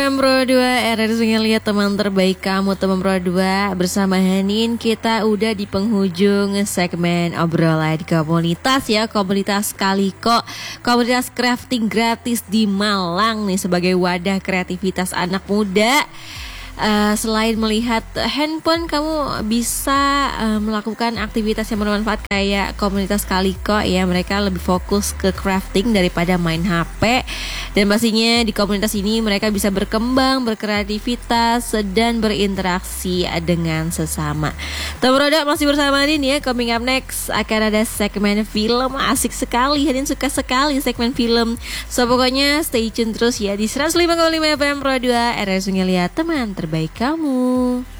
Teman Pro 2, RRI lihat teman terbaik kamu teman Pro 2. Bersama Hanin kita udah di penghujung segmen obrolan komunitas ya. Komunitas Kaliko, komunitas crafting gratis di Malang nih, sebagai wadah kreativitas anak muda. Selain melihat handphone, kamu bisa melakukan aktivitas yang bermanfaat kayak komunitas Kaliko ya. Mereka lebih fokus ke crafting daripada main HP. Dan pastinya di komunitas ini mereka bisa berkembang, berkreativitas, dan berinteraksi dengan sesama. Teman Roda masih bersama Hadin ya. Coming up next akan ada segmen film. Asik sekali, Hadin suka sekali segmen film. So pokoknya stay tune terus ya di 105,5 FM Pro 2 RRI Lihat teman terbaik kamu.